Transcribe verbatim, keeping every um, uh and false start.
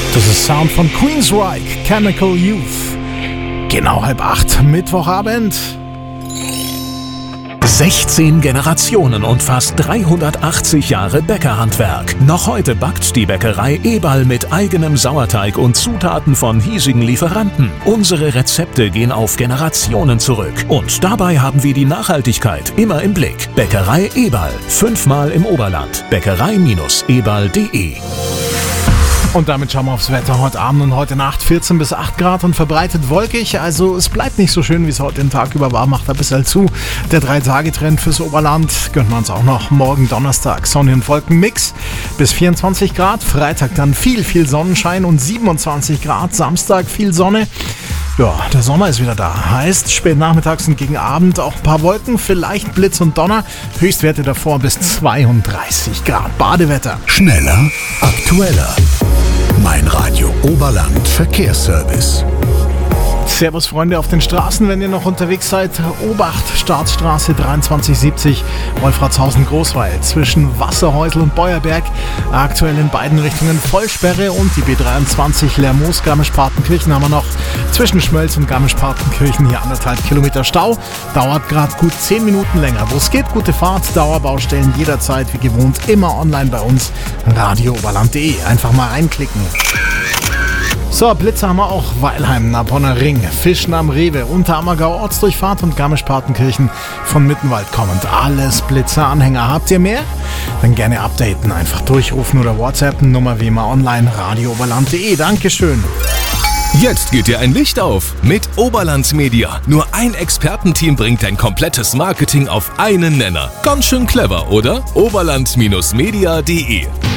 Das ist Sound von Queensryche, Chemical Youth. Genau halb acht, Mittwochabend. sechzehn Generationen und fast dreihundertachtzig Jahre Bäckerhandwerk. Noch heute backt die Bäckerei Eberl mit eigenem Sauerteig und Zutaten von hiesigen Lieferanten. Unsere Rezepte gehen auf Generationen zurück. Und dabei haben wir die Nachhaltigkeit immer im Blick. Bäckerei Eberl, fünfmal im Oberland. Bäckerei eberl punkt de. Und damit schauen wir aufs Wetter heute Abend und heute Nacht. vierzehn bis acht Grad und verbreitet wolkig. Also es bleibt nicht so schön, wie es heute den Tag über war. Macht ein bisschen zu. Der drei-Tage-Trend fürs Oberland gönnen wir uns auch noch. Morgen Donnerstag Sonne- und Wolkenmix bis vierundzwanzig Grad. Freitag dann viel, viel Sonnenschein und siebenundzwanzig Grad. Samstag viel Sonne. Ja, der Sommer ist wieder da. Heißt, spät nachmittags und gegen Abend auch ein paar Wolken, vielleicht Blitz und Donner. Höchstwerte davor bis zweiunddreißig Grad. Badewetter. Schneller, aktueller. Mein Radio Oberland Verkehrsservice. Servus Freunde auf den Straßen, wenn ihr noch unterwegs seid. Obacht, Staatsstraße dreiundzwanzig siebzig, Wolfratshausen-Großweil zwischen Wasserhäusl und Beuerberg. Aktuell in beiden Richtungen Vollsperre und die B dreiundzwanzig Lermoos-Garmisch-Partenkirchen haben wir noch. Zwischen Schmölz und Garmisch-Partenkirchen hier anderthalb Kilometer Stau. Dauert gerade gut zehn Minuten länger. Wo es geht, gute Fahrt, Dauerbaustellen jederzeit wie gewohnt immer online bei uns. radio oberland punkt de. Einfach mal reinklicken. So, Blitze haben wir auch. Weilheim, Naponner Ring, Fischen am Rewe, Unterammergau Ortsdurchfahrt und Garmisch-Partenkirchen von Mittenwald kommend. Alles Blitzer-Anhänger. Habt ihr mehr? Dann gerne updaten. Einfach durchrufen oder WhatsAppen. Nummer wie immer online. radio oberland punkt de. Dankeschön. Jetzt geht dir ein Licht auf mit Oberland Media. Nur ein Expertenteam bringt dein komplettes Marketing auf einen Nenner. Ganz schön clever, oder? oberland Bindestrich media punkt de